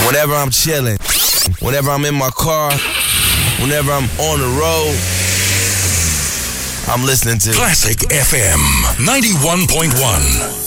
Whenever I'm chilling, whenever I'm in my car, whenever I'm on the road, I'm listening to Classic FM 91.1.